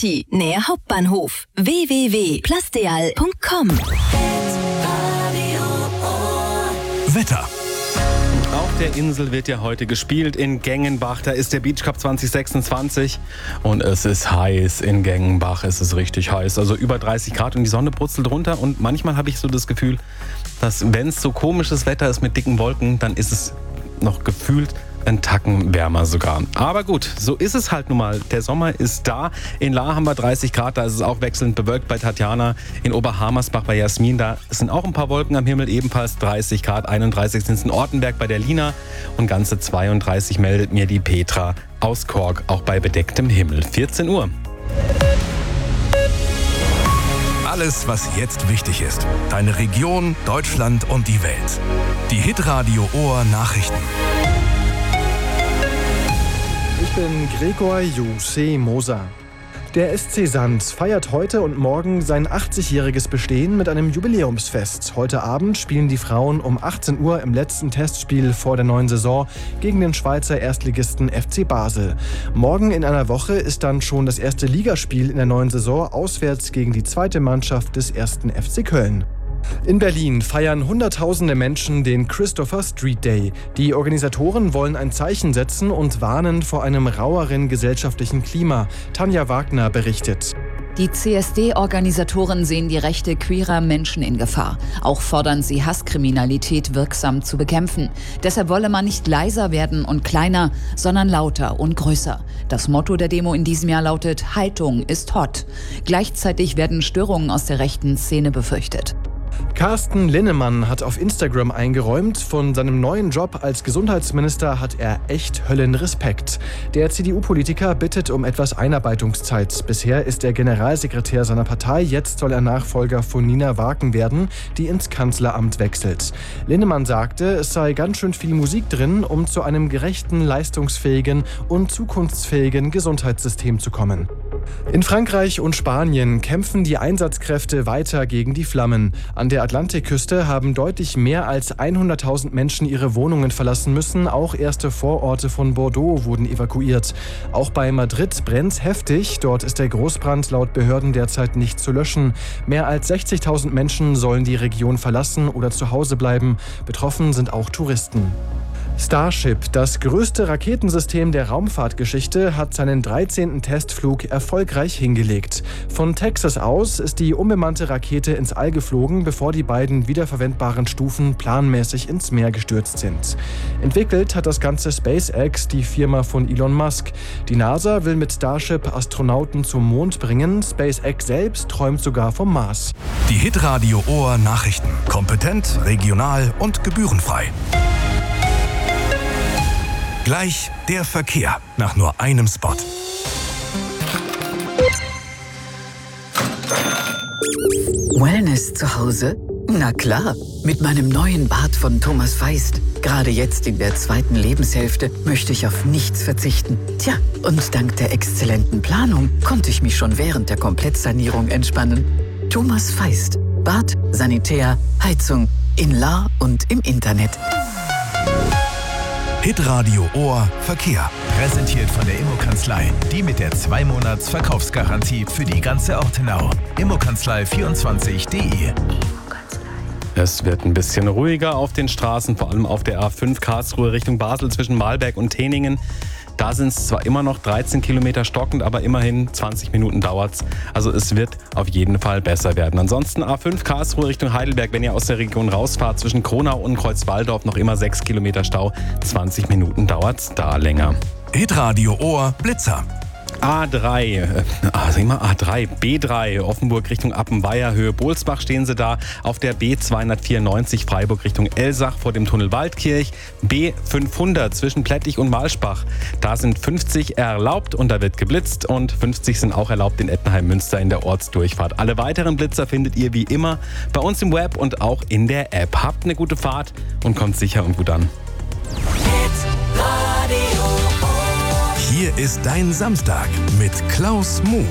City, näher Hauptbahnhof. www.plasteal.com. Wetter. Auf der Insel wird ja heute gespielt in Gengenbach. Da ist der Beach Cup 2026 und es ist heiß in Gengenbach. Es ist richtig heiß, also über 30 Grad und die Sonne brutzelt runter. Und manchmal habe ich so das Gefühl, dass wenn es so komisches Wetter ist mit dicken Wolken, dann ist es noch gefühlt ein Tacken wärmer sogar. Aber gut, so ist es halt nun mal. Der Sommer ist da. In Lahr haben wir 30 Grad, da ist es auch wechselnd bewölkt bei Tatjana. In Oberhammersbach bei Jasmin, da sind auch ein paar Wolken am Himmel, ebenfalls 30 Grad. 31 sind es in Ortenberg bei der Lina und ganze 32 meldet mir die Petra aus Kork, auch bei bedecktem Himmel. 14 Uhr. Alles, was jetzt wichtig ist. Deine Region, Deutschland und die Welt. Die Hitradio Ohr Nachrichten. Ich bin Gregor Jose Moser. Der SC Sand feiert heute und morgen sein 80-jähriges Bestehen mit einem Jubiläumsfest. Heute Abend spielen die Frauen um 18 Uhr im letzten Testspiel vor der neuen Saison gegen den Schweizer Erstligisten FC Basel. Morgen in einer Woche ist dann schon das erste Ligaspiel in der neuen Saison auswärts gegen die zweite Mannschaft des 1. FC Köln. In Berlin feiern Hunderttausende Menschen den Christopher Street Day. Die Organisatoren wollen ein Zeichen setzen und warnen vor einem raueren gesellschaftlichen Klima. Tanja Wagner berichtet. Die CSD-Organisatoren sehen die Rechte queerer Menschen in Gefahr. Auch fordern sie, Hasskriminalität wirksam zu bekämpfen. Deshalb wolle man nicht leiser werden und kleiner, sondern lauter und größer. Das Motto der Demo in diesem Jahr lautet: Haltung ist hot. Gleichzeitig werden Störungen aus der rechten Szene befürchtet. Carsten Linnemann hat auf Instagram eingeräumt, von seinem neuen Job als Gesundheitsminister hat er echt Höllenrespekt. Der CDU-Politiker bittet um etwas Einarbeitungszeit. Bisher ist er Generalsekretär seiner Partei, jetzt soll er Nachfolger von Nina Waken werden, die ins Kanzleramt wechselt. Linnemann sagte, es sei ganz schön viel Musik drin, um zu einem gerechten, leistungsfähigen und zukunftsfähigen Gesundheitssystem zu kommen. In Frankreich und Spanien kämpfen die Einsatzkräfte weiter gegen die Flammen. An der Atlantikküste haben deutlich mehr als 100.000 Menschen ihre Wohnungen verlassen müssen. Auch erste Vororte von Bordeaux wurden evakuiert. Auch bei Madrid brennt's heftig. Dort ist der Großbrand laut Behörden derzeit nicht zu löschen. Mehr als 60.000 Menschen sollen die Region verlassen oder zu Hause bleiben. Betroffen sind auch Touristen. Starship, das größte Raketensystem der Raumfahrtgeschichte, hat seinen 13. Testflug erfolgreich hingelegt. Von Texas aus ist die unbemannte Rakete ins All geflogen, bevor die beiden wiederverwendbaren Stufen planmäßig ins Meer gestürzt sind. Entwickelt hat das Ganze SpaceX, die Firma von Elon Musk. Die NASA will mit Starship Astronauten zum Mond bringen. SpaceX selbst träumt sogar vom Mars. Die Hitradio Ohr Nachrichten. Kompetent, regional und gebührenfrei. Gleich der Verkehr nach nur einem Spot. Wellness zu Hause? Na klar, mit meinem neuen Bad von Thomas Feist. Gerade jetzt in der zweiten Lebenshälfte möchte ich auf nichts verzichten. Tja, und dank der exzellenten Planung konnte ich mich schon während der Komplettsanierung entspannen. Thomas Feist. Bad, Sanitär, Heizung, in Lahr und im Internet. Hitradio Ohr Verkehr. Präsentiert von der Immokanzlei. Die mit der 2-Monats-Verkaufsgarantie für die ganze Ortenau. Immokanzlei24.de. Es wird ein bisschen ruhiger auf den Straßen, vor allem auf der A5 Karlsruhe Richtung Basel zwischen Mahlberg und Teningen. Da sind es zwar immer noch 13 Kilometer stockend, aber immerhin 20 Minuten dauert's. Also es wird auf jeden Fall besser werden. Ansonsten A5 Karlsruhe Richtung Heidelberg, wenn ihr aus der Region rausfahrt, zwischen Kronau und Kreuzwaldorf noch immer 6 Kilometer Stau. 20 Minuten dauert's da länger. Hitradio Ohr Blitzer. B3, Offenburg Richtung Appenweier, Höhe Bohlsbach stehen sie da. Auf der B294 Freiburg Richtung Elsach vor dem Tunnel Waldkirch. B500 zwischen Plättich und Malschbach. Da sind 50 erlaubt und da wird geblitzt und 50 sind auch erlaubt in Ettenheim-Münster in der Ortsdurchfahrt. Alle weiteren Blitzer findet ihr wie immer bei uns im Web und auch in der App. Habt eine gute Fahrt und kommt sicher und gut an. Hier ist dein Samstag mit Klaus Muth.